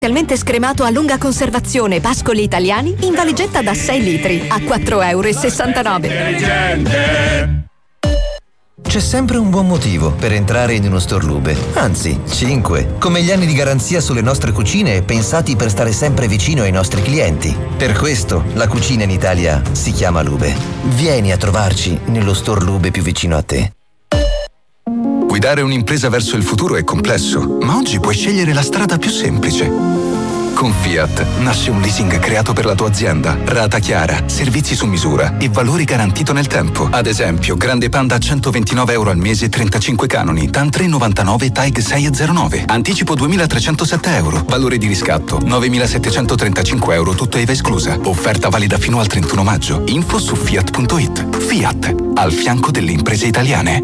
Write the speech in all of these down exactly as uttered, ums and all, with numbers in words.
Specialmente scremato a lunga conservazione pascoli italiani in valigetta da sei litri a quattro e sessantanove euro. C'è sempre un buon motivo per entrare in uno store Lube, anzi cinque, come gli anni di garanzia sulle nostre cucine pensati per stare sempre vicino ai nostri clienti. Per questo la cucina in Italia si chiama Lube. Vieni a trovarci nello store Lube più vicino a te. Guidare un'impresa verso il futuro è complesso, ma oggi puoi scegliere la strada più semplice. Con Fiat nasce un leasing creato per la tua azienda, rata chiara, servizi su misura e valore garantito nel tempo. Ad esempio, Grande Panda a centoventinove euro al mese e trentacinque canoni, TAN tre virgola novantanove, TAG sei virgola zero nove. Anticipo duemilatrecentosette euro, valore di riscatto novemilasettecentotrentacinque euro, tutto I V A esclusa. Offerta valida fino al trentuno maggio. Info su fiat punto it. Fiat, al fianco delle imprese italiane.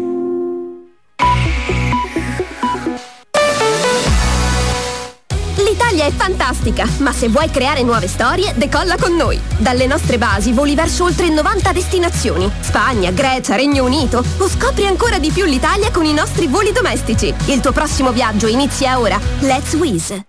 L'Italia è fantastica, ma se vuoi creare nuove storie, decolla con noi. Dalle nostre basi voli verso oltre novanta destinazioni. Spagna, Grecia, Regno Unito. O scopri ancora di più l'Italia con i nostri voli domestici. Il tuo prossimo viaggio inizia ora. Let's Wizz.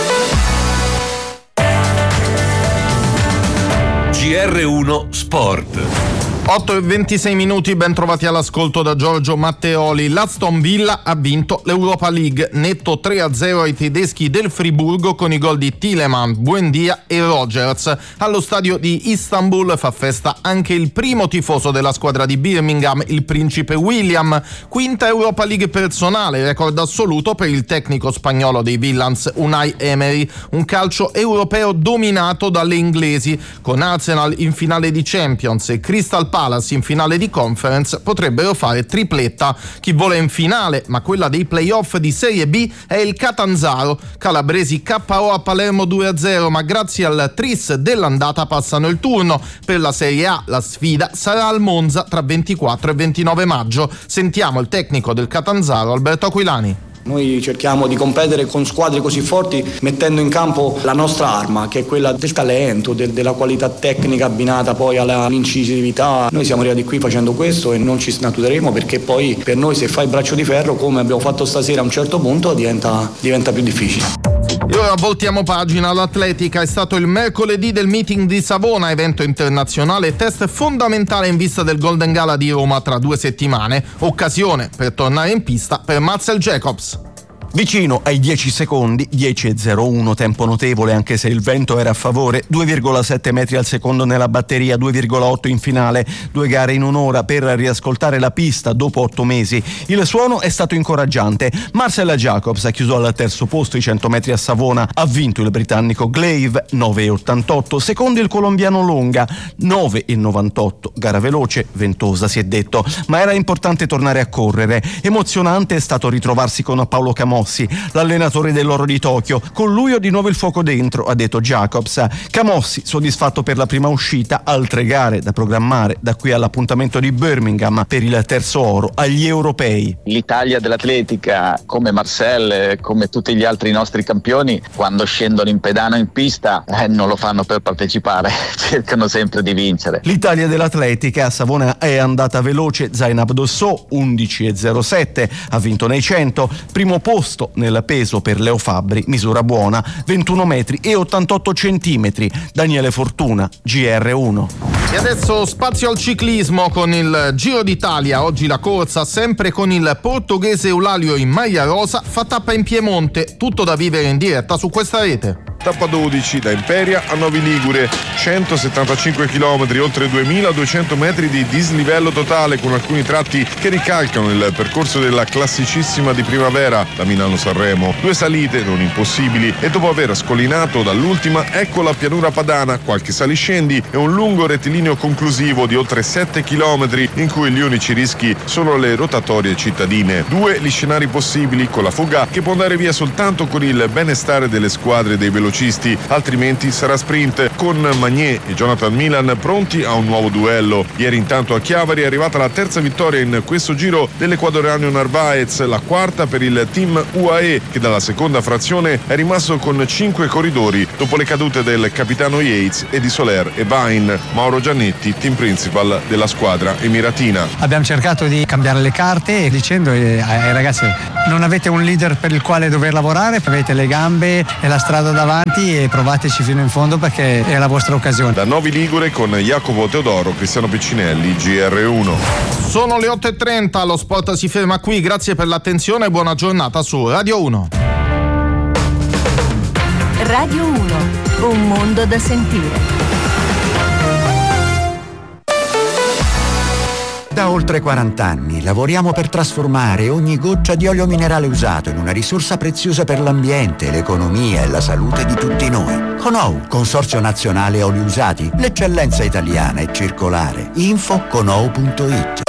G R uno Sport. otto e ventisei minuti, ben trovati all'ascolto da Giorgio Matteoli. L'Aston Villa ha vinto l'Europa League, netto tre a zero ai tedeschi del Friburgo con i gol di Tielemans, Buendia e Rogers. Allo stadio di Istanbul fa festa anche il primo tifoso della squadra di Birmingham, il principe William. Quinta Europa League personale, record assoluto per il tecnico spagnolo dei Villans Unai Emery. Un calcio europeo dominato dalle inglesi, con Arsenal in finale di Champions e Crystal Palace in finale di Conference potrebbero fare tripletta. Chi vuole in finale, ma quella dei playoff di Serie B, è il Catanzaro. Calabresi K O a Palermo due a zero, ma grazie al tris dell'andata passano il turno. Per la Serie A la sfida sarà al Monza tra ventiquattro e ventinove maggio. Sentiamo il tecnico del Catanzaro, Alberto Aquilani. Noi cerchiamo di competere con squadre così forti mettendo in campo la nostra arma, che è quella del talento, del, della qualità tecnica abbinata poi all'incisività. Noi siamo arrivati qui facendo questo e non ci snatureremo, perché poi per noi, se fai il braccio di ferro come abbiamo fatto stasera, a un certo punto diventa, diventa più difficile. E ora voltiamo pagina. L'atletica. È stato il mercoledì del meeting di Savona, evento internazionale, test fondamentale in vista del Golden Gala di Roma tra due settimane. Occasione per tornare in pista per Marcel Jacobs. Vicino ai dieci secondi, dieci e zero uno, tempo notevole anche se il vento era a favore, due virgola sette metri al secondo nella batteria, due virgola otto in finale, due gare in un'ora per riascoltare la pista dopo otto mesi. Il suono è stato incoraggiante. Marcel Jacobs ha chiuso al terzo posto i cento metri a Savona, ha vinto il britannico Glaive, nove e ottantotto, secondo il colombiano Longa, nove e novantotto, gara veloce, ventosa si è detto, ma era importante tornare a correre. Emozionante è stato ritrovarsi con Paolo Camossi, l'allenatore dell'Oro di Tokyo. Con lui ho di nuovo il fuoco dentro, ha detto Jacobs. Camossi soddisfatto per la prima uscita, altre gare da programmare da qui all'appuntamento di Birmingham per il terzo oro agli europei. L'Italia dell'atletica, come Marcel, come tutti gli altri nostri campioni, quando scendono in pedana in pista eh, non lo fanno per partecipare, cercano sempre di vincere. L'Italia dell'atletica a Savona è andata veloce. Zainab Dossou undici e zero sette, ha vinto nei cento, primo posto nel peso per Leo Fabbri, misura buona, ventuno metri e ottantotto centimetri. Daniele Fortuna, G R uno. E adesso spazio al ciclismo con il Giro d'Italia. Oggi la corsa, sempre con il portoghese Eulalio in maglia rosa, fa tappa in Piemonte, tutto da vivere in diretta su questa rete. Tappa dodici da Imperia a Novi Ligure, centosettantacinque chilometri, oltre duemiladuecento metri di dislivello totale, con alcuni tratti che ricalcano il percorso della classicissima di primavera da Milano-Sanremo. Due salite non impossibili e dopo aver scollinato dall'ultima ecco la pianura padana, qualche saliscendi e un lungo rettilineo conclusivo di oltre sette chilometri in cui gli unici rischi sono le rotatorie cittadine. Due gli scenari possibili, con la fuga che può andare via soltanto con il benestare delle squadre dei velocisti velocisti, altrimenti sarà sprint, con Magnier e Jonathan Milan pronti a un nuovo duello. Ieri intanto a Chiavari è arrivata la terza vittoria in questo giro dell'ecuadoriano Narvaez, la quarta per il team U A E, che dalla seconda frazione è rimasto con cinque corridori dopo le cadute del capitano Yates e di Soler e Vine. Mauro Giannetti, team principal della squadra emiratina. Abbiamo cercato di cambiare le carte dicendo ai ragazzi: non avete un leader per il quale dover lavorare, avete le gambe e la strada davanti e provateci fino in fondo perché è la vostra occasione. Da Novi Ligure con Jacopo Teodoro, Cristiano Piccinelli, G R uno. Sono le otto e trenta, lo sport si ferma qui, grazie per l'attenzione e buona giornata su Radio uno. Radio uno, un mondo da sentire. Da oltre quaranta anni lavoriamo per trasformare ogni goccia di olio minerale usato in una risorsa preziosa per l'ambiente, l'economia e la salute di tutti noi. Conou, Consorzio Nazionale Oli Usati, l'eccellenza italiana è circolare. Info conou punto it.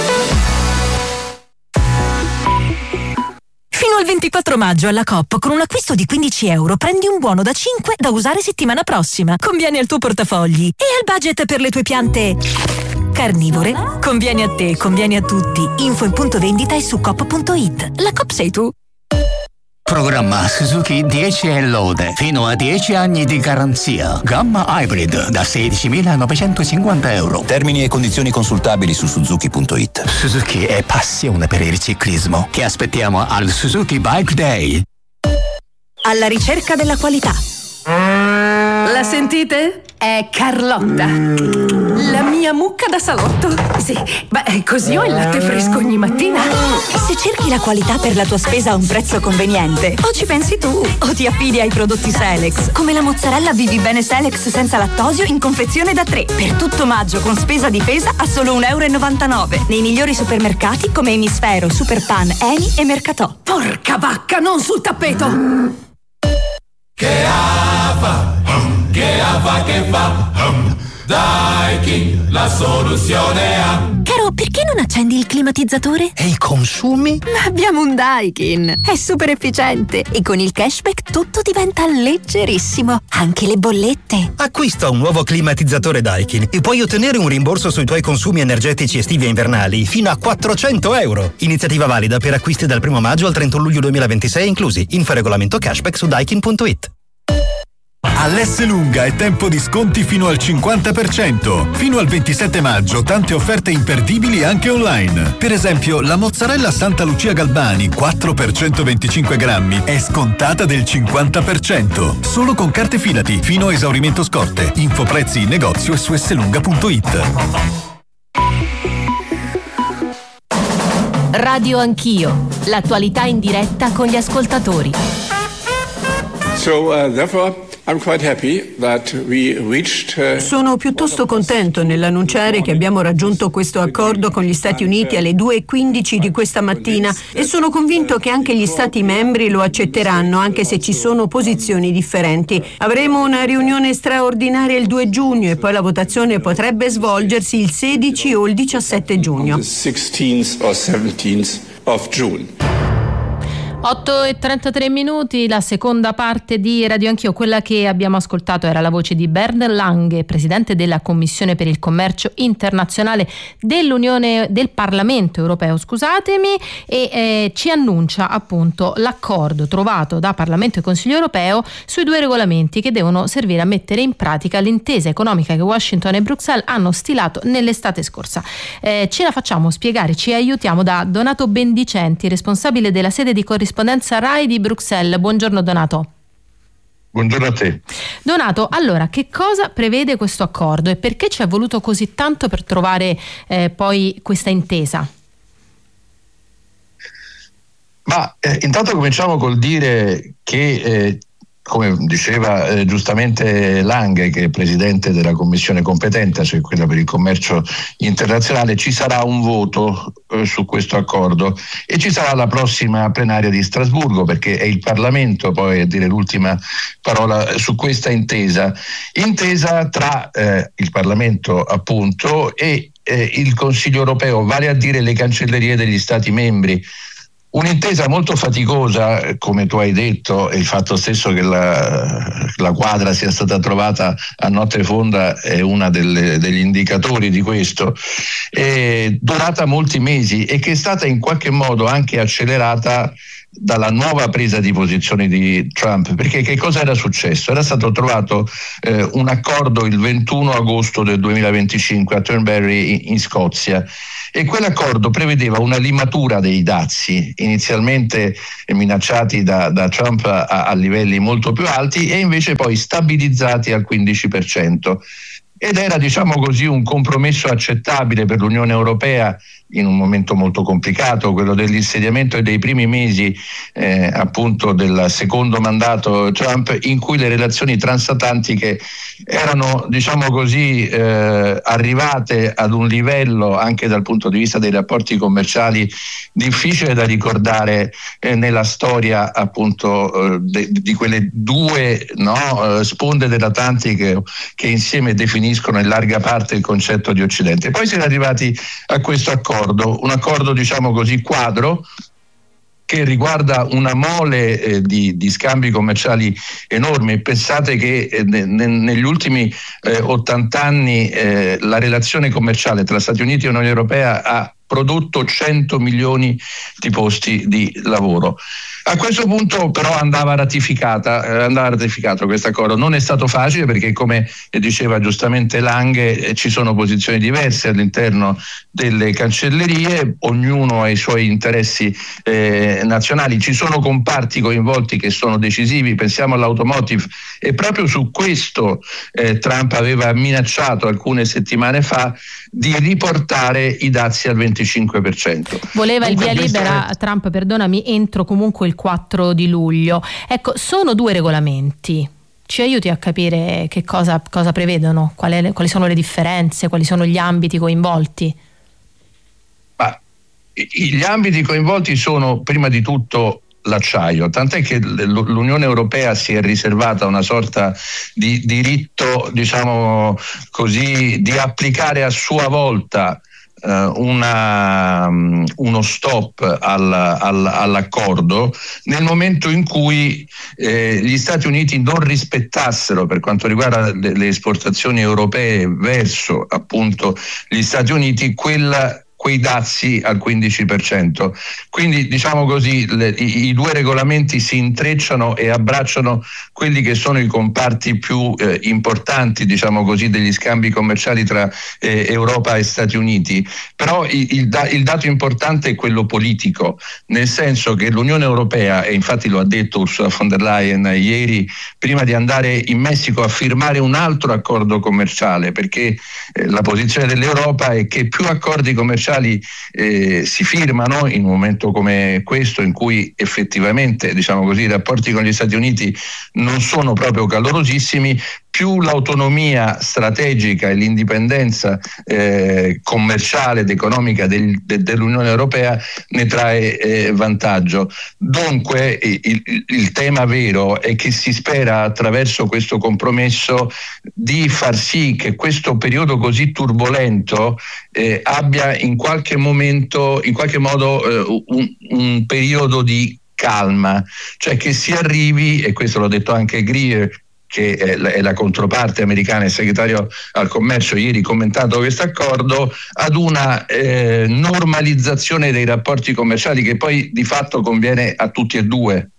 Fino al ventiquattro maggio alla Coop con un acquisto di quindici euro prendi un buono da cinque da usare settimana prossima. Conviene al tuo portafogli e al budget per le tue piante carnivore. Conviene a te, conviene a tutti. Info in punto vendita e su coop punto it. La Coop sei tu. Programma Suzuki dieci e lode, fino a dieci anni di garanzia. Gamma Hybrid da sedicimilanovecentocinquanta euro. Termini e condizioni consultabili su suzuki punto it. Suzuki è passione per il ciclismo. Ti aspettiamo al Suzuki Bike Day. Alla ricerca della qualità. La sentite? È Carlotta, la mia mucca da salotto. Sì, beh, così ho il latte fresco ogni mattina. Se cerchi la qualità per la tua spesa a un prezzo conveniente, o ci pensi tu o ti affidi ai prodotti Selex, come la mozzarella Vivi Bene Selex senza lattosio in confezione da tre, per tutto maggio con spesa difesa a solo un euro e novantanove, nei migliori supermercati come Emisfero, Superpan, Eni e Mercatò. Porca vacca, non sul tappeto! Che ava, che ava che va, Daikin, la soluzione ha. Caro, perché non accendi il climatizzatore? E i consumi? Ma abbiamo un Daikin, è super efficiente e con il cashback tutto diventa leggerissimo, anche le bollette. Acquista un nuovo climatizzatore Daikin e puoi ottenere un rimborso sui tuoi consumi energetici estivi e invernali fino a quattrocento euro. Iniziativa valida per acquisti dal primo maggio al trentuno luglio duemilaventisei inclusi. Info regolamento cashback su daikin punto it. All'Esselunga è tempo di sconti fino al cinquanta per cento. Fino al ventisette maggio tante offerte imperdibili anche online. Per esempio, la mozzarella Santa Lucia Galbani quattro per centoventicinque grammi è scontata del cinquanta per cento. Solo con carte Filati, fino a esaurimento scorte. Info prezzi in negozio e su esselunga punto it. Radio Anch'io, l'attualità in diretta con gli ascoltatori. So, uh, therefore I'm quite happy that we reached, uh... Sono piuttosto contento nell'annunciare che abbiamo raggiunto questo accordo con gli Stati Uniti alle due e quindici di questa mattina e sono convinto che anche gli Stati membri lo accetteranno, anche se ci sono posizioni differenti. Avremo una riunione straordinaria il due giugno e poi la votazione potrebbe svolgersi il sedici o il diciassette giugno. The sixteenth or seventeenth of June. otto e trentatré minuti, la seconda parte di Radio Anch'io. Quella che abbiamo ascoltato era la voce di Bernd Lange, presidente della Commissione per il Commercio Internazionale dell'Unione del Parlamento Europeo, scusatemi, e eh, ci annuncia appunto l'accordo trovato da Parlamento e Consiglio Europeo sui due regolamenti che devono servire a mettere in pratica l'intesa economica che Washington e Bruxelles hanno stilato nell'estate scorsa. Eh, ce la facciamo spiegare, ci aiutiamo da Donato Bendicenti, responsabile della sede di corrispondenza RAI di Bruxelles. Buongiorno Donato. Buongiorno a te. Donato, allora che cosa prevede questo accordo e perché ci è voluto così tanto per trovare eh, poi questa intesa? Ma eh, intanto cominciamo col dire che eh, come diceva eh, giustamente Lange, che è presidente della commissione competente, cioè quella per il commercio internazionale, ci sarà un voto eh, su questo accordo e ci sarà la prossima plenaria di Strasburgo, perché è il Parlamento poi a dire l'ultima parola su questa intesa. Intesa tra eh, il Parlamento appunto e eh, il Consiglio europeo, vale a dire le cancellerie degli Stati membri. Un'intesa molto faticosa, come tu hai detto, e il fatto stesso che la, la quadra sia stata trovata a notte fonda è uno degli indicatori di questo, è durata molti mesi e che è stata in qualche modo anche accelerata dalla nuova presa di posizione di Trump, perché che cosa era successo? Era stato trovato eh, un accordo il ventuno agosto del duemilaventicinque a Turnberry in, in Scozia, e quell'accordo prevedeva una limatura dei dazi inizialmente minacciati da, da Trump a, a livelli molto più alti e invece poi stabilizzati al quindici per cento. Ed era, diciamo così, un compromesso accettabile per l'Unione Europea in un momento molto complicato, quello dell'insediamento e dei primi mesi eh, appunto del secondo mandato Trump, in cui le relazioni transatlantiche erano, diciamo così, eh, arrivate ad un livello anche dal punto di vista dei rapporti commerciali difficile da ricordare eh, nella storia appunto eh, de, di quelle due no, eh, sponde dell'Atlantico che insieme definiscono in larga parte il concetto di Occidente. Poi si è arrivati a questo accordo, un accordo diciamo così quadro che riguarda una mole eh, di, di scambi commerciali enormi. Pensate che eh, ne, negli ultimi eh, ottanta anni eh, la relazione commerciale tra Stati Uniti e Unione Europea ha prodotto cento milioni di posti di lavoro. A questo punto però andava ratificata, eh, andava ratificato questo accordo. Non è stato facile perché, come diceva giustamente Lange, eh, ci sono posizioni diverse all'interno delle cancellerie, ognuno ha i suoi interessi eh, nazionali, ci sono comparti coinvolti che sono decisivi, pensiamo all'automotive, e proprio su questo eh, Trump aveva minacciato alcune settimane fa di riportare i dazi al venticinque per cento. Voleva Dunque, il via libera è... Trump, perdonami, entro comunque il quattro di luglio. Ecco, sono due regolamenti. Ci aiuti a capire che cosa, cosa prevedono, qual è, quali sono le differenze, quali sono gli ambiti coinvolti? Ma, gli ambiti coinvolti sono prima di tutto l'acciaio, tant'è che l'Unione Europea si è riservata una sorta di diritto, diciamo così, di applicare a sua volta Uh, una, um, uno stop al, al, all'accordo nel momento in cui eh, gli Stati Uniti non rispettassero, per quanto riguarda le, le esportazioni europee verso appunto gli Stati Uniti, quella quei dazi al quindici per cento. Quindi diciamo così le, i, i due regolamenti si intrecciano e abbracciano quelli che sono i comparti più eh, importanti, diciamo così, degli scambi commerciali tra eh, Europa e Stati Uniti. Però il, il, il dato importante è quello politico, nel senso che l'Unione Europea, e infatti lo ha detto Ursula von der Leyen ieri, prima di andare in Messico a firmare un altro accordo commerciale, perché eh, la posizione dell'Europa è che più accordi commerciali Eh, si firmano in un momento come questo, in cui effettivamente, diciamo così, i rapporti con gli Stati Uniti non sono proprio calorosissimi, più l'autonomia strategica e l'indipendenza eh, commerciale ed economica del, de, dell'Unione Europea ne trae eh, vantaggio. Dunque il, il tema vero è che si spera, attraverso questo compromesso, di far sì che questo periodo così turbolento eh, abbia in qualche momento, in qualche modo eh, un, un periodo di calma, cioè che si arrivi, e questo l'ha detto anche Greer, che è la controparte americana, il segretario al commercio, ieri commentato questo accordo, ad una eh, normalizzazione dei rapporti commerciali che poi di fatto conviene a tutti e due.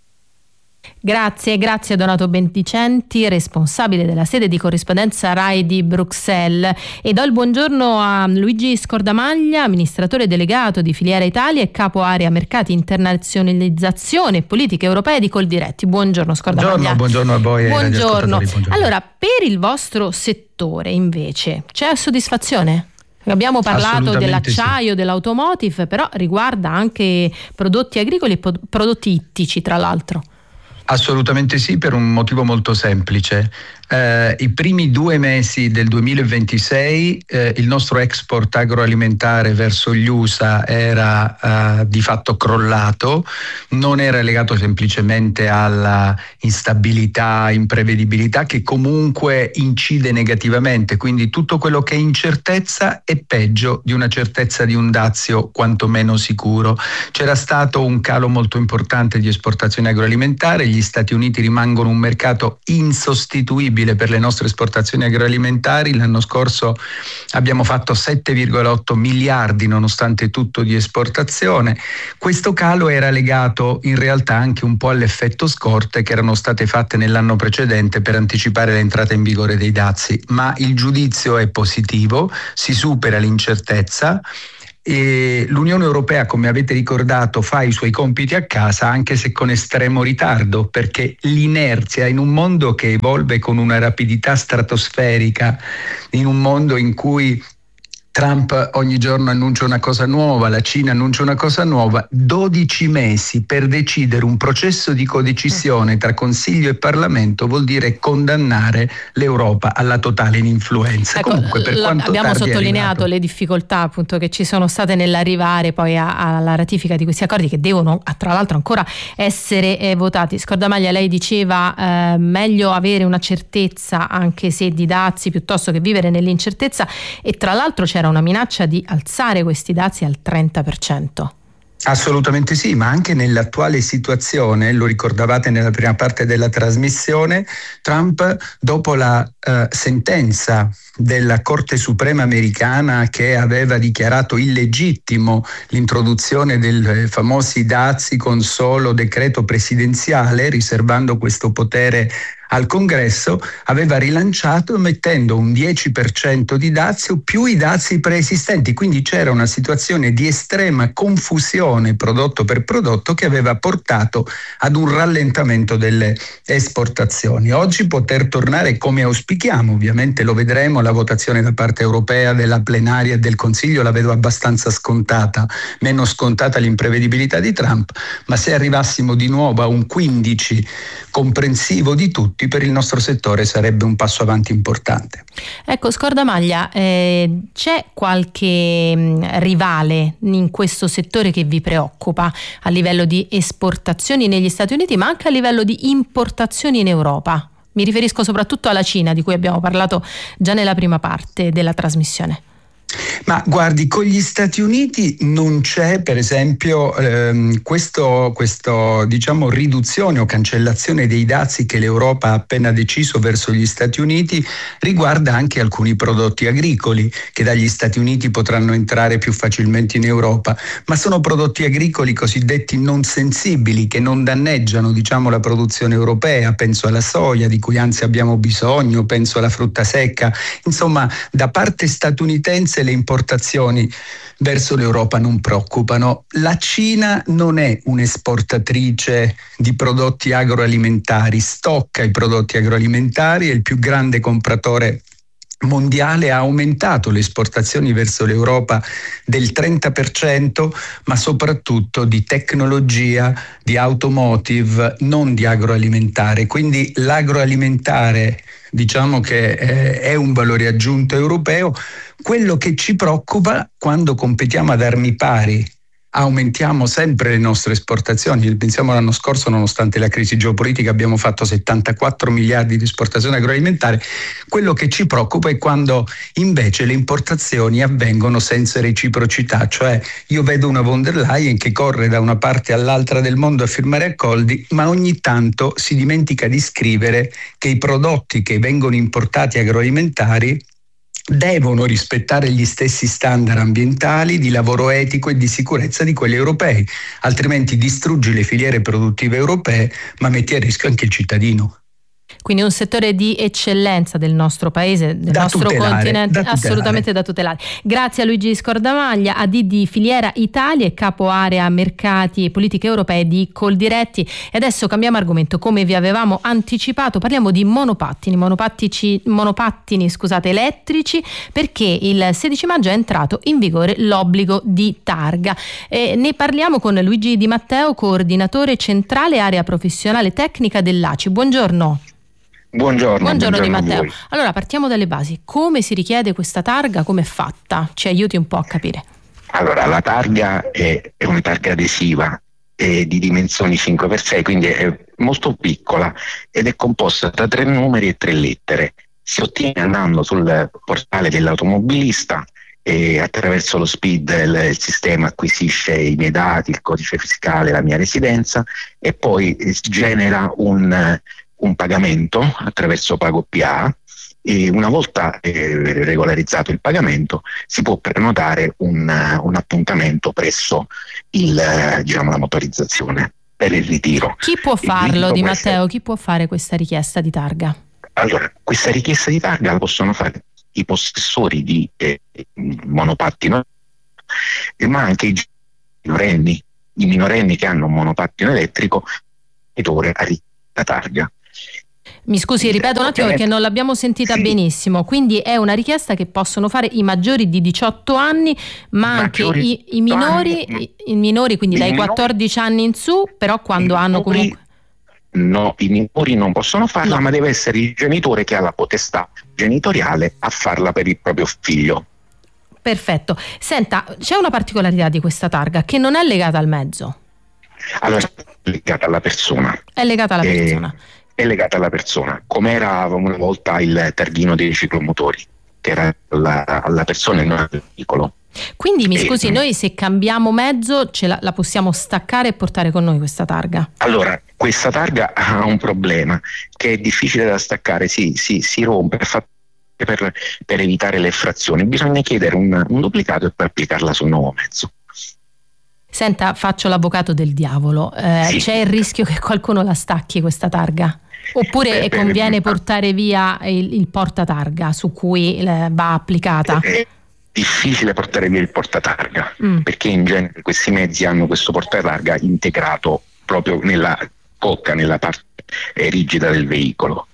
Grazie, grazie a Donato Benticenti, responsabile della sede di corrispondenza RAI di Bruxelles, e do il buongiorno a Luigi Scordamaglia, amministratore delegato di Filiera Italia e capo area mercati, internazionalizzazione e politiche europee di Coldiretti. Buongiorno Scordamaglia. Buongiorno, buongiorno a voi. Buongiorno. buongiorno. Allora, per il vostro settore invece c'è soddisfazione? Abbiamo parlato dell'acciaio, sì, dell'automotive, però riguarda anche prodotti agricoli e prodotti ittici, tra l'altro. Assolutamente sì, per un motivo molto semplice. eh, i primi due mesi del duemilaventisei eh, il nostro export agroalimentare verso gli U S A era eh, di fatto crollato, non era legato semplicemente alla instabilità, imprevedibilità che comunque incide negativamente, quindi tutto quello che è incertezza è peggio di una certezza di un dazio quantomeno sicuro. C'era stato un calo molto importante di esportazioni agroalimentari, gli Stati Uniti rimangono un mercato insostituibile per le nostre esportazioni agroalimentari, l'anno scorso abbiamo fatto sette virgola otto miliardi nonostante tutto di esportazione. Questo calo era legato in realtà anche un po' all'effetto scorte che erano state fatte nell'anno precedente per anticipare l'entrata in vigore dei dazi, ma il giudizio è positivo, si supera l'incertezza. E l'Unione Europea, come avete ricordato, fa i suoi compiti a casa, anche se con estremo ritardo, perché l'inerzia in un mondo che evolve con una rapidità stratosferica, in un mondo in cui Trump ogni giorno annuncia una cosa nuova, la Cina annuncia una cosa nuova, dodici mesi per decidere un processo di codecisione tra Consiglio e Parlamento vuol dire condannare l'Europa alla totale ininfluenza. Ecco, Comunque, per quanto abbiamo tardi sottolineato le difficoltà appunto che ci sono state nell'arrivare poi a, alla ratifica di questi accordi che devono tra l'altro ancora essere eh, votati. Scordamaglia, lei diceva eh, meglio avere una certezza anche se di dazi piuttosto che vivere nell'incertezza, e tra l'altro c'era una minaccia di alzare questi dazi al trenta per cento. Assolutamente sì, ma anche nell'attuale situazione, lo ricordavate nella prima parte della trasmissione, Trump, dopo la eh, sentenza della Corte Suprema americana che aveva dichiarato illegittimo l'introduzione dei famosi dazi con solo decreto presidenziale, riservando questo potere al Congresso, aveva rilanciato mettendo un dieci per cento di dazio più i dazi preesistenti, quindi c'era una situazione di estrema confusione prodotto per prodotto che aveva portato ad un rallentamento delle esportazioni. Oggi poter tornare come auspichiamo, ovviamente lo vedremo, la votazione da parte europea della plenaria e del Consiglio la vedo abbastanza scontata, meno scontata l'imprevedibilità di Trump, ma se arrivassimo di nuovo a un quindici comprensivo di tutti, per il nostro settore sarebbe un passo avanti importante. Ecco, Scordamaglia, eh, c'è qualche mh, rivale in questo settore che vi preoccupa a livello di esportazioni negli Stati Uniti, ma anche a livello di importazioni in Europa? Mi riferisco soprattutto alla Cina, di cui abbiamo parlato già nella prima parte della trasmissione. Ma guardi, con gli Stati Uniti non c'è, per esempio, ehm, questo, questo diciamo riduzione o cancellazione dei dazi che l'Europa ha appena deciso verso gli Stati Uniti, riguarda anche alcuni prodotti agricoli che dagli Stati Uniti potranno entrare più facilmente in Europa, ma sono prodotti agricoli cosiddetti non sensibili che non danneggiano, diciamo, la produzione europea. Penso alla soia di cui anzi abbiamo bisogno, penso alla frutta secca. Insomma, da parte statunitense le importazioni verso l'Europa non preoccupano. La Cina non è un'esportatrice di prodotti agroalimentari, stocca i prodotti agroalimentari, è il più grande compratore mondiale, ha aumentato le esportazioni verso l'Europa del trenta per cento, ma soprattutto di tecnologia, di automotive, non di agroalimentare. Quindi l'agroalimentare, diciamo che eh, è un valore aggiunto europeo. Quello che ci preoccupa quando competiamo ad armi pari, aumentiamo sempre le nostre esportazioni. Pensiamo all'anno scorso, nonostante la crisi geopolitica, abbiamo fatto settantaquattro miliardi di esportazione agroalimentare. Quello che ci preoccupa è quando invece le importazioni avvengono senza reciprocità, cioè io vedo una von der Leyen che corre da una parte all'altra del mondo a firmare accordi, ma ogni tanto si dimentica di scrivere che i prodotti che vengono importati agroalimentari devono rispettare gli stessi standard ambientali, di lavoro etico e di sicurezza di quelli europei, altrimenti distruggi le filiere produttive europee, ma metti a rischio anche il cittadino. Quindi un settore di eccellenza del nostro paese, del da nostro tutelare, continente, da assolutamente da tutelare. Grazie a Luigi Scordamaglia, A D di Filiera Italia e capo area mercati e politiche europee di Coldiretti. E adesso cambiamo argomento, come vi avevamo anticipato, parliamo di monopattini, monopattini, monopattini scusate, elettrici, perché il sedici maggio è entrato in vigore l'obbligo di targa. E ne parliamo con Luigi Di Matteo, coordinatore centrale area professionale tecnica dell'A C I. Buongiorno. Buongiorno. Buongiorno, buongiorno Di Matteo. a voi. Allora partiamo dalle basi. Come si richiede questa targa? Come è fatta? Ci aiuti un po' a capire. Allora, la targa è, è una targa adesiva è di dimensioni cinque per sei, quindi è molto piccola ed è composta da tre numeri e tre lettere. Si ottiene andando sul portale dell'automobilista e attraverso lo SPID il, il sistema acquisisce i miei dati, il codice fiscale, la mia residenza e poi genera un, un pagamento attraverso PagoPA. E una volta eh, regolarizzato il pagamento si può prenotare un, un appuntamento presso il, eh, diciamo, la motorizzazione per il ritiro. Chi può farlo, ritiro Di può Matteo? essere... Chi può fare questa richiesta di targa? Allora, questa richiesta di targa la possono fare i possessori di eh, monopattino, ma anche i minorenni, i minorenni che hanno un monopattino elettrico, editore a richiesta targa. Mi scusi, ripeto un attimo perché non l'abbiamo sentita sì. benissimo. Quindi è una richiesta che possono fare i maggiori di diciotto anni, ma anche i, i minori, i, i minori, quindi dai minori, quattordici anni in su, però quando hanno minori, comunque... No, i minori non possono farla, no. ma deve essere il genitore che ha la potestà genitoriale a farla per il proprio figlio. Perfetto. Senta, c'è una particolarità di questa targa che non è legata al mezzo. Allora, è legata alla persona. È legata alla e... persona. È legata alla persona, come era una volta il targhino dei ciclomotori, che era alla, alla persona e non al veicolo. Quindi mi e, scusi, noi se cambiamo mezzo ce la, la possiamo staccare e portare con noi questa targa? Allora, questa targa ha un problema, che è difficile da staccare, si, si, si rompe per, per evitare le effrazioni. Bisogna chiedere un, un duplicato e poi applicarla sul nuovo mezzo. Senta, faccio l'avvocato del diavolo, eh, sì. C'è il rischio che qualcuno la stacchi questa targa? Oppure beh, conviene beh, portare via il, il portatarga su cui eh, va applicata? È difficile portare via il portatarga, mm. perché in genere questi mezzi hanno questo portatarga integrato proprio nella cocca, nella parte rigida del veicolo.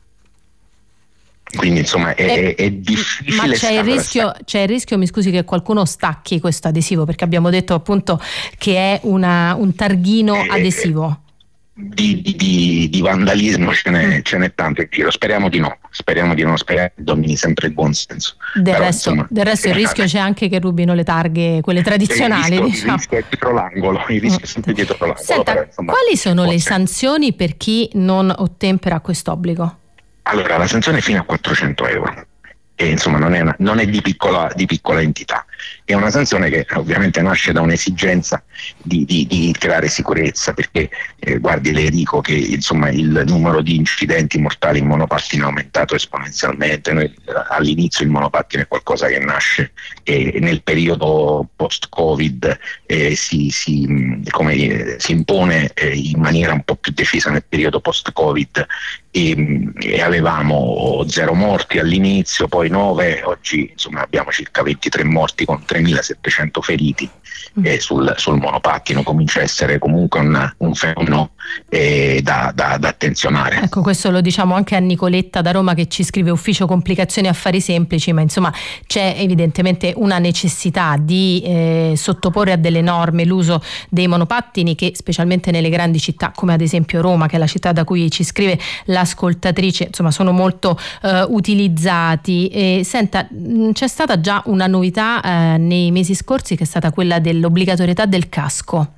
Quindi insomma è, eh, è difficile. Ma c'è il, rischio, c'è il rischio, mi scusi, che qualcuno stacchi questo adesivo, perché abbiamo detto appunto che è una, un targhino eh, adesivo. Di, di, di vandalismo ce n'è, ce n'è tanto in giro, speriamo di no, speriamo di no, speriamo che domini sempre il buon senso. Del Però, resto, insomma, del resto il rischio c'è anche che rubino le targhe, quelle tradizionali. Il rischio, diciamo. il rischio è dietro l'angolo, il rischio è sempre dietro l'angolo. Senta, però, insomma, quali sono le c'è. sanzioni per chi non ottempera a quest'obbligo? Allora, la sanzione è fino a quattrocento euro. E insomma non è, una, non è di, piccola, di piccola entità, è una sanzione che ovviamente nasce da un'esigenza di, di, di creare sicurezza, perché eh, guardi, le dico che insomma il numero di incidenti mortali in monopattino è aumentato esponenzialmente. Noi, all'inizio il monopattino è qualcosa che nasce e nel periodo post-Covid eh, si, si, come dire, si impone eh, in maniera un po' più decisa nel periodo post-Covid e, e avevamo zero morti all'inizio, poi nove, oggi insomma abbiamo circa ventitré morti con tremilasettecento feriti eh, sul, sul monopattino. Comincia a essere comunque un, un fenomeno eh, da, da, da attenzionare. Ecco, questo lo diciamo anche a Nicoletta da Roma, che ci scrive: ufficio complicazioni affari semplici, ma insomma c'è evidentemente una necessità di eh, sottoporre a delle norme l'uso dei monopattini, che specialmente nelle grandi città come ad esempio Roma, che è la città da cui ci scrive l'ascoltatrice, insomma sono molto eh, utilizzati. E, senta, c'è stata già una novità eh, nei mesi scorsi, che è stata quella dell'obbligatorietà del casco.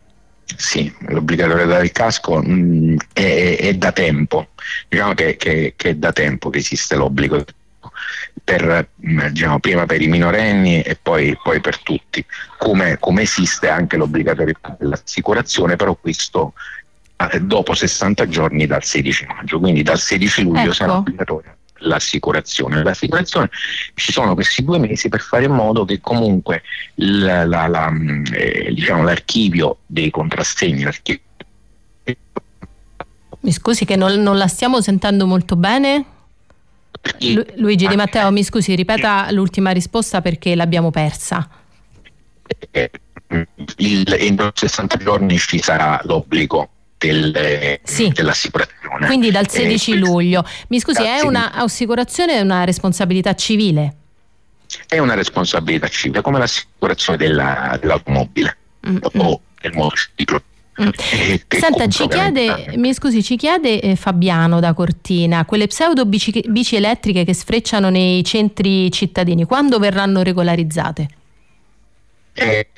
Sì, l'obbligatorietà del casco mh, è, è da tempo, diciamo che, che, che è da tempo che esiste l'obbligo per, diciamo, prima per i minorenni e poi, poi per tutti, come, come esiste anche l'obbligatorietà dell'assicurazione, però questo eh, dopo sessanta giorni dal sedici maggio, quindi dal sedici luglio ecco. sarà obbligatoria l'assicurazione. L'assicurazione, ci sono questi due mesi per fare in modo che comunque la, la, la, eh, diciamo, l'archivio dei contrassegni, l'archivio... Mi scusi che non, non la stiamo sentendo molto bene. Lu- Luigi Di Matteo, mi scusi, ripeta l'ultima risposta perché l'abbiamo persa. Il, entro sessanta giorni ci sarà l'obbligo del, sì. dell'assicurazione. Quindi dal sedici eh, luglio. Mi scusi, è un'assicurazione, è una responsabilità civile? È una responsabilità civile, come l'assicurazione della, dell'automobile mm-hmm. o del motociclo. Mm. Senta, ci chiede, mi scusi, ci chiede eh, Fabiano da Cortina, quelle pseudo bici, bici elettriche che sfrecciano nei centri cittadini, quando verranno regolarizzate? Eh,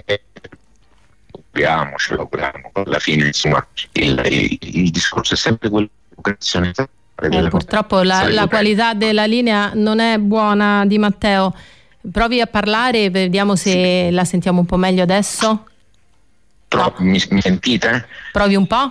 ce lo auguriamo, alla fine insomma il, il, il discorso è sempre quello di eh, purtroppo la, la qualità della linea non è buona, Di Matteo. Provi a parlare, vediamo se sì. La sentiamo un po' meglio adesso. No. Mi, mi sentite? Provi un po'.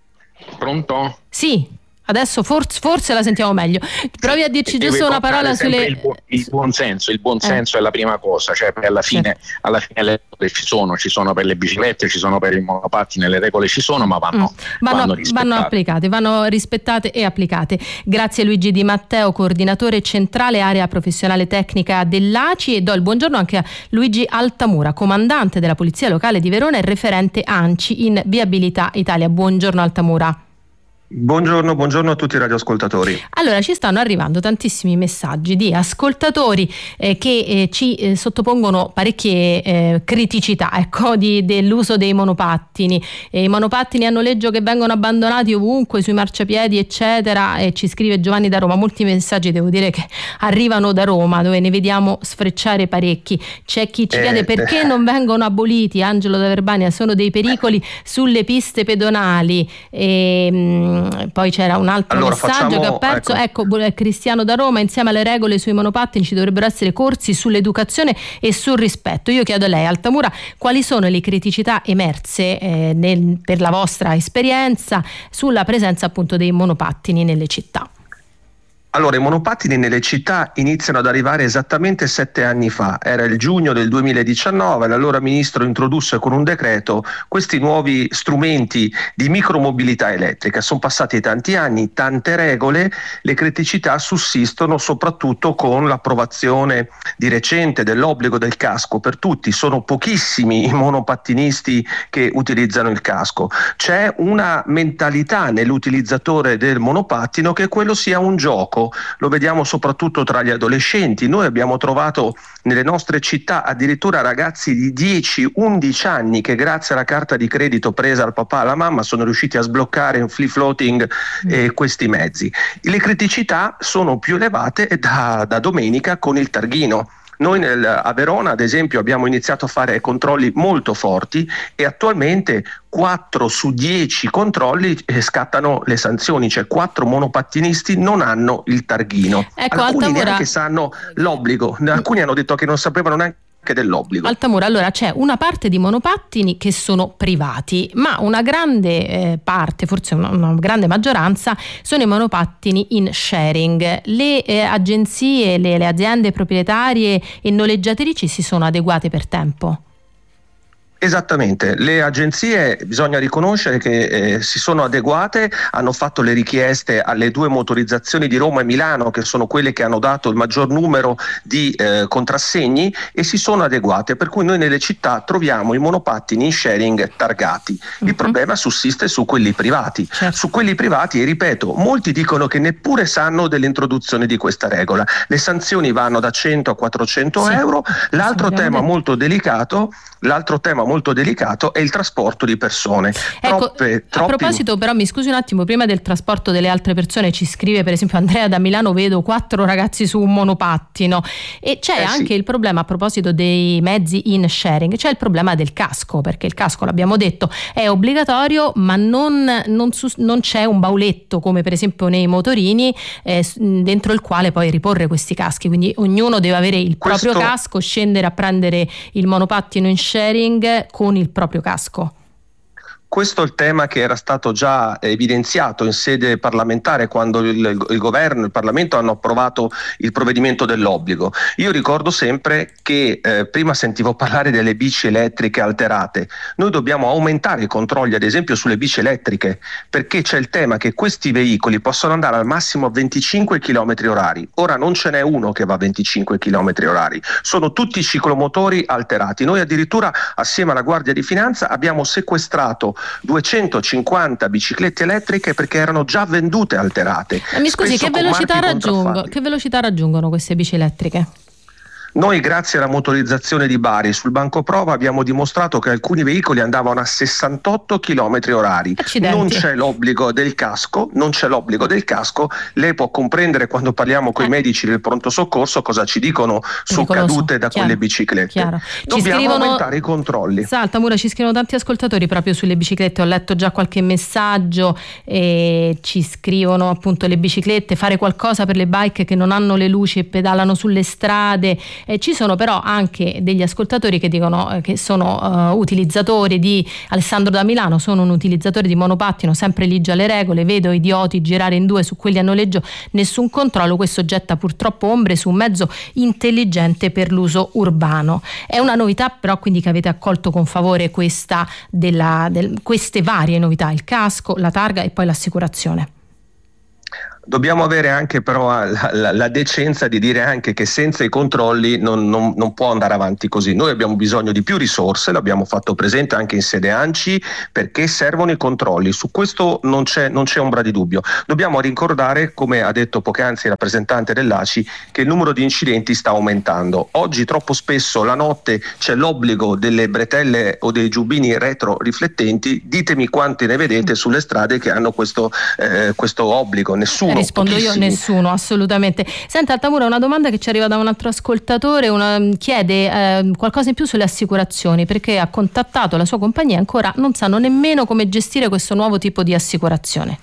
Pronto? Sì, adesso forse, forse la sentiamo meglio. Provi a dirci Deve giusto una parola sulle... Il, bu- il buon senso, il buon senso eh. è la prima cosa, cioè alla fine, sì. alla fine le regole ci sono, ci sono per le biciclette, ci sono per i monopattini, le regole ci sono, ma vanno, mm. vanno, vanno, vanno applicate, vanno rispettate e applicate. Grazie Luigi Di Matteo, coordinatore centrale area professionale tecnica dell'A C I, e do il buongiorno anche a Luigi Altamura, comandante della Polizia Locale di Verona e referente ANCI in Viabilità Italia. Buongiorno Altamura. Buongiorno, buongiorno a tutti i radioascoltatori. Allora, ci stanno arrivando tantissimi messaggi di ascoltatori eh, che eh, ci eh, sottopongono parecchie eh, criticità, ecco, di, dell'uso dei monopattini. E i monopattini a noleggio che vengono abbandonati ovunque, sui marciapiedi, eccetera. E ci scrive Giovanni da Roma. Molti messaggi, devo dire, che arrivano da Roma, dove ne vediamo sfrecciare parecchi. C'è chi ci eh, chiede perché eh. non vengono aboliti. Angelo da Verbania, sono dei pericoli sulle piste pedonali. E, mh, poi c'era un altro allora, messaggio facciamo, che ho perso, ecco, ecco Cristiano da Roma: insieme alle regole sui monopattini ci dovrebbero essere corsi sull'educazione e sul rispetto. Io chiedo a lei, Altamura, quali sono le criticità emerse eh, nel, per la vostra esperienza sulla presenza appunto dei monopattini nelle città? Allora, i monopattini nelle città iniziano ad arrivare esattamente sette anni fa, era il giugno del duemiladiciannove, l'allora ministro introdusse con un decreto questi nuovi strumenti di micromobilità elettrica. Sono passati tanti anni, tante regole, le criticità sussistono soprattutto con l'approvazione di recente dell'obbligo del casco per tutti. Sono pochissimi i monopattinisti che utilizzano il casco. C'è una mentalità nell'utilizzatore del monopattino che quello sia un gioco. Lo vediamo soprattutto tra gli adolescenti. Noi abbiamo trovato nelle nostre città addirittura ragazzi di dieci undici anni che grazie alla carta di credito presa al papà e alla mamma sono riusciti a sbloccare in free floating eh, questi mezzi. Le criticità sono più elevate da, da domenica con il targhino. Noi nel, a Verona, ad esempio, abbiamo iniziato a fare controlli molto forti e attualmente quattro su dieci controlli eh, scattano le sanzioni, cioè quattro monopattinisti non hanno il targhino. Ecco, alcuni Altamura... neanche sanno l'obbligo, alcuni hanno detto che non sapevano neanche dell'obbligo. Altamura, allora c'è una parte di monopattini che sono privati, ma una grande eh, parte, forse una, una grande maggioranza, sono i monopattini in sharing. Le eh, agenzie, le, le aziende proprietarie e noleggiatrici si sono adeguate per tempo? Esattamente, le agenzie bisogna riconoscere che eh, si sono adeguate, hanno fatto le richieste alle due motorizzazioni di Roma e Milano, che sono quelle che hanno dato il maggior numero di eh, contrassegni, e si sono adeguate, per cui noi nelle città troviamo i monopattini in sharing targati. Il uh-huh. problema sussiste su quelli privati. Certo. Su quelli privati, e ripeto, molti dicono che neppure sanno dell'introduzione di questa regola. Le sanzioni vanno da cento a quattrocento sì. euro. L'altro tema molto delicato, l'altro tema molto delicato è il trasporto di persone. Ecco, Troppe, a proposito, però, mi scusi un attimo, prima del trasporto delle altre persone ci scrive per esempio Andrea da Milano: vedo quattro ragazzi su un monopattino. E c'è eh anche sì. il problema, a proposito dei mezzi in sharing, c'è il problema del casco, perché il casco, l'abbiamo detto, è obbligatorio, ma non, non, non c'è un bauletto come per esempio nei motorini eh, dentro il quale poi riporre questi caschi, quindi ognuno deve avere il Questo... proprio casco, scendere a prendere il monopattino in sharing con il proprio casco. Questo è il tema che era stato già evidenziato in sede parlamentare quando il, il governo e il Parlamento hanno approvato il provvedimento dell'obbligo. Io ricordo sempre che eh, prima sentivo parlare delle bici elettriche alterate. Noi dobbiamo aumentare i controlli, ad esempio, sulle bici elettriche, perché c'è il tema che questi veicoli possono andare al massimo a venticinque chilometri orari. Ora non ce n'è uno che va a venticinque chilometri orari, sono tutti ciclomotori alterati. Noi addirittura, assieme alla Guardia di Finanza, abbiamo sequestrato duecentocinquanta biciclette elettriche perché erano già vendute alterate. Mi scusi, che velocità, raggiungo, che velocità raggiungono queste bici elettriche? Noi, grazie alla motorizzazione di Bari, sul banco prova abbiamo dimostrato che alcuni veicoli andavano a sessantotto chilometri orari. Accidenti. Non c'è l'obbligo del casco, non c'è l'obbligo del casco. Lei può comprendere, quando parliamo con i medici del pronto soccorso, cosa ci dicono su Pericoloso. cadute da Chiaro. quelle biciclette. Chiaro. Ci Dobbiamo scrivono- aumentare i controlli. Sa, Altamura, ci scrivono tanti ascoltatori proprio sulle biciclette, ho letto già qualche messaggio, e ci scrivono appunto le biciclette, fare qualcosa per le bike che non hanno le luci e pedalano sulle strade. Eh, ci sono però anche degli ascoltatori che dicono eh, che sono uh, utilizzatori di Alessandro da Milano, sono un utilizzatore di monopattino, sempre lì già le regole, vedo idioti girare in due su quelli a noleggio, nessun controllo, questo getta purtroppo ombre su un mezzo intelligente per l'uso urbano. È una novità però quindi che avete accolto con favore, questa della, del, queste varie novità, il casco, la targa e poi l'assicurazione. Dobbiamo avere anche però la, la, la decenza di dire anche che senza i controlli non, non, non può andare avanti così. Noi abbiamo bisogno di più risorse, l'abbiamo fatto presente anche in sede A N C I, perché servono i controlli. Su questo non c'è, non c'è ombra di dubbio. Dobbiamo ricordare, come ha detto poc'anzi il rappresentante dell'A C I, che il numero di incidenti sta aumentando. Oggi troppo spesso la notte c'è l'obbligo delle bretelle o dei giubbini retroriflettenti. Ditemi quanti ne vedete sulle strade che hanno questo, eh, questo obbligo. Nessuno. Rispondo io, pochissimi. nessuno, assolutamente. Senta Altamura, una domanda che ci arriva da un altro ascoltatore, una, chiede eh, qualcosa in più sulle assicurazioni, perché ha contattato la sua compagnia e ancora non sanno nemmeno come gestire questo nuovo tipo di assicurazione.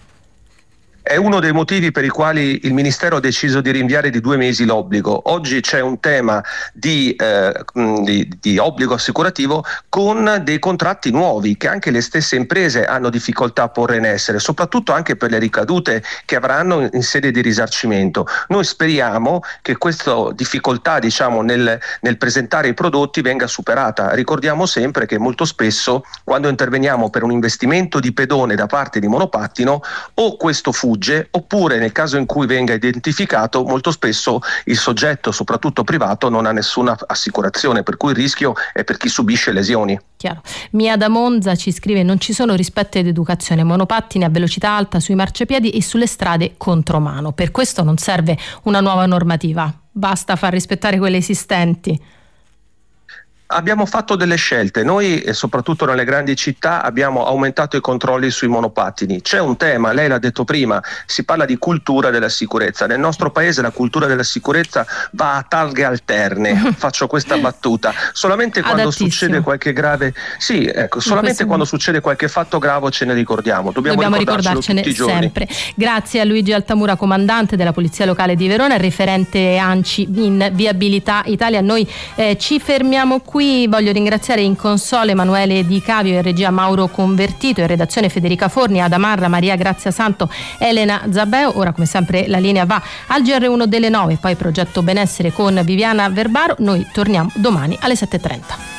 È uno dei motivi per i quali il Ministero ha deciso di rinviare di due mesi l'obbligo. Oggi c'è un tema di, eh, di, di obbligo assicurativo con dei contratti nuovi che anche le stesse imprese hanno difficoltà a porre in essere, soprattutto anche per le ricadute che avranno in sede di risarcimento. Noi speriamo che questa difficoltà, diciamo, nel, nel presentare i prodotti venga superata. Ricordiamo sempre che molto spesso quando interveniamo per un investimento di pedone da parte di monopattino, o questo fu oppure nel caso in cui venga identificato, molto spesso il soggetto, soprattutto privato, non ha nessuna assicurazione, per cui il rischio è per chi subisce lesioni. Chiaro. Mia da Monza ci scrive: non ci sono rispetto ed educazione, monopattini a velocità alta sui marciapiedi e sulle strade contromano. Per questo non serve una nuova normativa, basta far rispettare quelle esistenti. Abbiamo fatto delle scelte, noi e soprattutto nelle grandi città abbiamo aumentato i controlli sui monopattini. C'è un tema, lei l'ha detto prima, si parla di cultura della sicurezza. Nel nostro paese la cultura della sicurezza va a targhe alterne, faccio questa battuta. Solamente quando succede qualche grave, sì, ecco, solamente quando succede qualche fatto grave ce ne ricordiamo. Dobbiamo, Dobbiamo ricordarcene ricordarcene tutti i giorni. sempre. Grazie a Luigi Altamura, comandante della Polizia Locale di Verona, referente A N C I in Viabilità Italia. Noi eh, ci fermiamo qui. Voglio ringraziare in console Emanuele Di Cavio, in regia Mauro Convertito, in redazione Federica Forni, Adamarra, Maria Grazia Santo, Elena Zabeo. Ora come sempre la linea va al G R uno delle nove, poi Progetto Benessere con Viviana Verbaro. Noi torniamo domani alle sette e trenta.